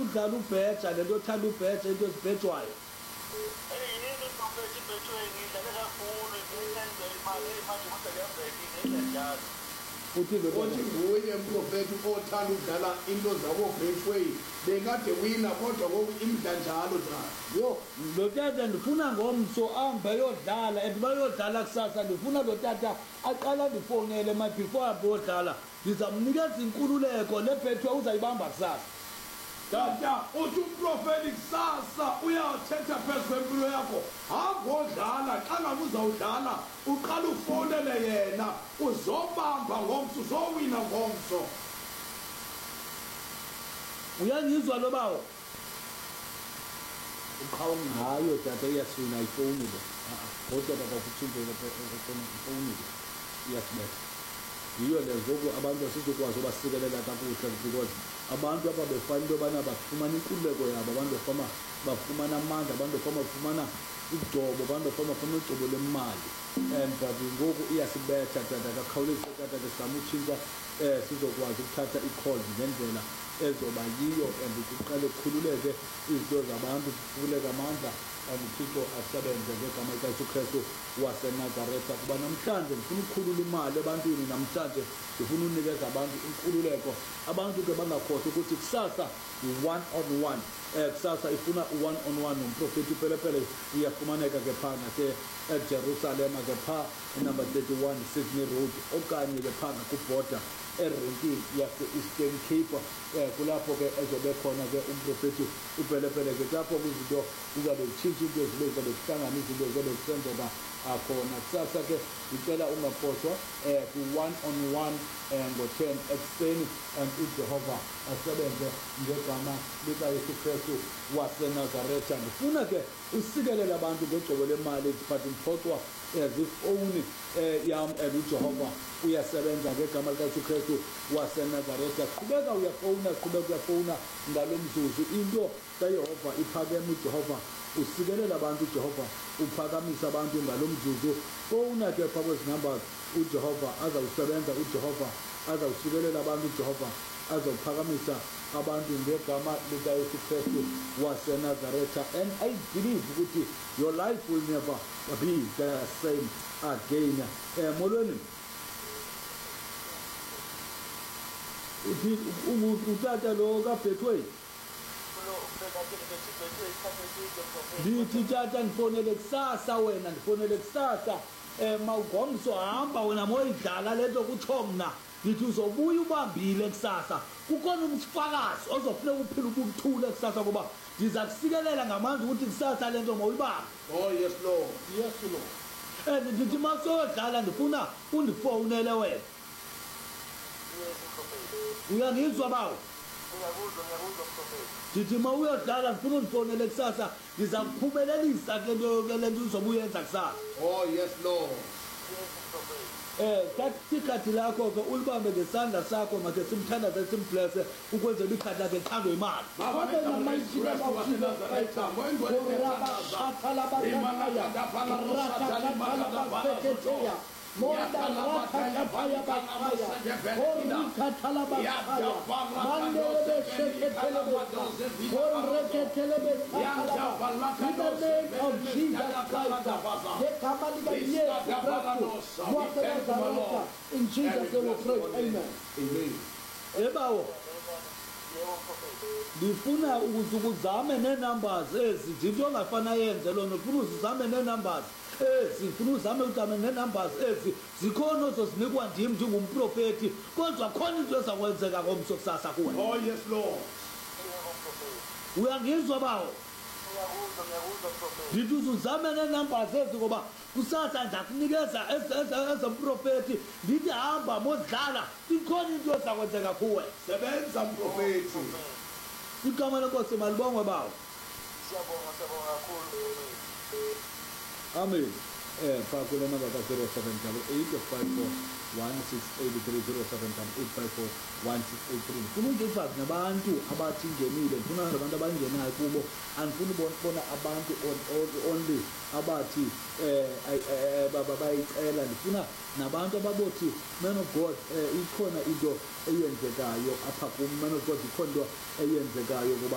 udlala ubheja lento othanda ubheja into ezibhejwayo yini prophet ibhethwe ngidlale kakhulu ngisenze imali manje kodwa kuyabheka njalo uthi nguye mprofethi othanda udlala into zabo Betway bekade wina kodwa ngoku imdla njalo cha yo lo tata ndifuna ngomso ahambe yodlala and bayodlala kusasa ndifuna lo tata aqala ndifonele my before abodlala ndizamnikeza inkululeko lebhethwe uzayibamba kusasa tata uthi umprofeti kusasa uyathetha phezu kwempilo yakho hangodlala xa ngabe uzawudlala uqala ufonele yena uzobamba ngomso uzowina ngomso uyangizwa lo bawo hayo tata iyasina ifonile kodwa baba kuthindele ifonile iyasibetha yiyo lezoku abantu asizokwazi ubasikelela kakuhle because abantu ababefana into yobana bafumana inkululeko yabo abantu bafumana amandla abantu bafumana igcobo abantu bafumana igcobo lemali and ngoku iyasibetha tata kakhawulezise tata sizama utshintsha sizokwazi ukuthatha i-calls ngendlela ezoba yiyo and kuqale kukhululeke izinto zabantu kukhululeke amandla and uThixo asebenze ngegama likaYesu Kristu waseNazaretha kuba namhlanje ngifuna ukukhulula imali ebantwini namhlanje ngifuna unikeza abantu inkululeko abantu ke bangakhohlwa ukuthi kusasa one on one kusasa ifuna one on one nomprofeti pelepele iyafumaneka ke phana eJerusalem ke pha number 31 Sydney Road okanye ke phana kuborder erenkini yase Eastern Cape kulapho ke ezobe khona ke umprofeti upelepele ke lapho kuzinto uzabe utshintsha into ezibe kuhlanganisa into ezobe kusenzeka khona kusasa ke ngicela ungakhohlwa ku one on one ngo-10 ekuseni and uJehova asebenze ngegama likaYesu Kristu waseNazaretha ndifuna ke usikelele abantu ngegcobo lemali but ngiphoxwa zifowuni yam and uJehova uyasebenza ngegama likaYesu Kristu waseNazaretha qhubeka uyafowuna ngalo mzuzu into kaYehova iphakeme uJehova usikelela abantu uJehova uphakamisa abantu ngalo mzuzu fowuna ke pha kwezi numbers uJehova azawusebenza uJehova azawusikelela abantu uJehova azawuphakamisa abantu ngegama likaYesu Kristu waseNazaretha and I believe ukuthi your life will never be the same again molweni utata lo kaBetway ndithi tata ndifonele kusasa wena ndifonele kusasa mawugomso hamba wena moyidlala lento kutsho mna ndithi uzobuya ubambile kusasa kukhona umfakazi ozofuneka uphila ukuthule kusasa ngoba ndiza kusikelela ngamandla ukuthi kusasa lento mawuyibambe oh yes lord ndithi masodlala ndifuna undifowunele wena uyangizwa bawo ndithi ma uyodlala ndifuna undifonele kusasa ndiza kuphumelelisa ke lento uzobe uyenza kusasa oh yes lord thatha ikhadi lakho ke ulibambe ngesandla sakho makhe simthandaze simblesse ukwenzela ikhadi lakhe lithandwe imali in Jesus' name we pray. Amen. Ebawo ndifuna ukuzame neenumbers ezi ndinto ongafana yenze lona ufuna uzame neenumbers ezi uzame neenumbers ezi zikhona ozozinikwa ndim ndingumprofeti kodwa khona into ezakwenzeka ngomso kusasa kuwe oh yes lord uyangizwa bawo ndithi uzame neenumbers ezi ngoba kusasa ndakunikeza ezemprofeti ndithi hamba modlala ikhona into ezakwenzeka kuwe sebenza mprofeti igama lenkosi malibongwe bawo siyabonga kakhulu amen fakule namba ka-0788541683 0788541683 ndifuna ungifaki nabantu abathi ngenile ndifuna abantu abangenayo kubo andifuni bona abantu only abathi bayicela ndifuna nabantu ababothi man of God ikhona into eyenzekayo apha kum man of God ikhona into eyenzekayo